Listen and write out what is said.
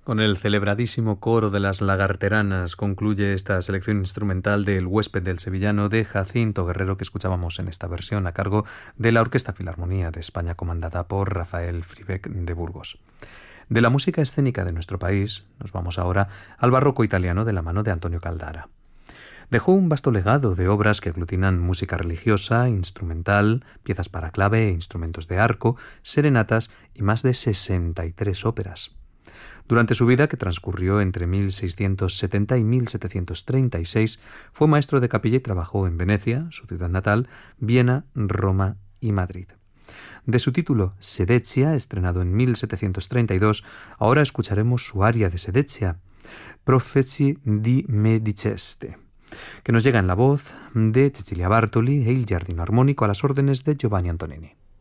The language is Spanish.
Con el celebradísimo coro de las Lagarteranas concluye esta selección instrumental del Huésped del Sevillano de Jacinto Guerrero que escuchábamos en esta versión a cargo de la Orquesta Filarmonía de España comandada por Rafael Fribeck de Burgos. De la música escénica de nuestro país nos vamos ahora al barroco italiano de la mano de Antonio Caldara. Dejó un vasto legado de obras que aglutinan música religiosa, instrumental, piezas para clave, instrumentos de arco, serenatas y más de 63 óperas. Durante su vida, que transcurrió entre 1670 y 1736, fue maestro de capilla y trabajó en Venecia, su ciudad natal, Viena, Roma y Madrid. De su título Sedeccia, estrenado en 1732, ahora escucharemos su aria de Sedeccia, Profezi di me diceste, que nos llega en la voz de Cecilia Bartoli e il giardino armónico a las órdenes de Giovanni Antonini.